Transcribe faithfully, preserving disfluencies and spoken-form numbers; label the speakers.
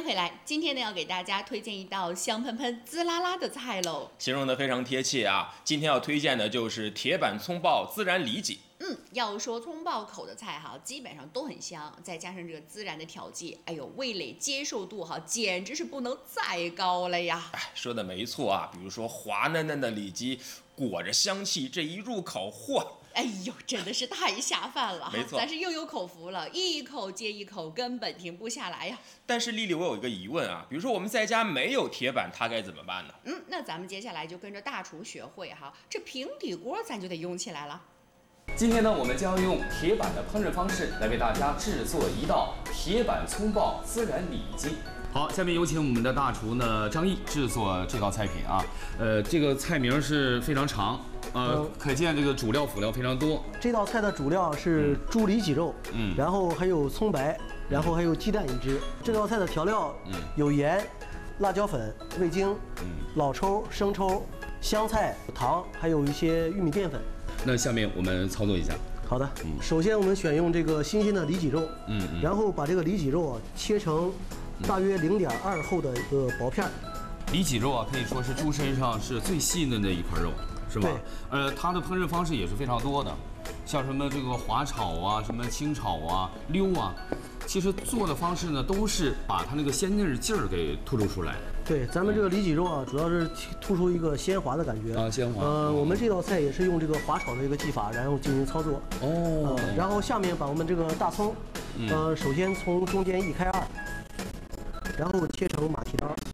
Speaker 1: 迎回来，今天呢要给大家推荐一道香喷喷、滋啦啦的菜喽，
Speaker 2: 形容的非常贴切啊！今天要推荐的就是铁板葱爆孜然里脊。
Speaker 1: 嗯，要说葱爆口的菜哈，基本上都很香，再加上这个孜然的调剂，哎呦，味蕾接受度哈，简直是不能再高了呀！
Speaker 2: 哎，说的没错啊，比如说滑嫩嫩的里脊，裹着香气，这一入口，嚯！
Speaker 1: 哎呦，真的是太下饭了，
Speaker 2: 没错，
Speaker 1: 咱是又有口福了，一口接一口，根本停不下来呀。
Speaker 2: 但是丽丽，我有一个疑问啊，比如说我们在家没有铁板，它该怎么办呢？
Speaker 1: 嗯，那咱们接下来就跟着大厨学会哈，这平底锅咱就得用起来了。
Speaker 3: 今天呢，我们将用铁板的烹饪方式来为大家制作一道铁板葱爆孜然里脊。好，下面有请我们的大厨呢张毅制作这道菜品啊。呃，这个菜名是非常长，呃，可见这个主料辅料非常多。
Speaker 4: 这道菜的主料是猪里脊肉，嗯，然后还有葱白，然后还有鸡蛋一只。这道菜的调料，嗯，有盐、辣椒粉、味精、嗯、老抽、生抽、香菜、糖，还有一些玉米淀粉。
Speaker 3: 那下面我们操作一下。
Speaker 4: 好的，嗯，首先我们选用这个新鲜的里脊肉，嗯，嗯然后把这个里脊肉啊切成大约零点二厚的一个薄片。
Speaker 3: 里脊肉啊，可以说是猪身上是最细嫩的一块肉，是吧？
Speaker 4: 对。
Speaker 3: 呃，它的烹饪方式也是非常多的，像什么这个滑炒啊，什么清炒啊、溜啊，其实做的方式呢，都是把它那个鲜嫩劲儿给突出出来。
Speaker 4: 对，咱们这个里脊肉啊，主要是突出一个鲜滑的感觉
Speaker 3: 啊，鲜滑。
Speaker 4: 呃，我们这道菜也是用这个滑炒的一个技法，然后进行操作。
Speaker 3: 哦。
Speaker 4: 呃、然后下面把我们这个大葱，呃，首先从中间一开二，然后切成马蹄刀。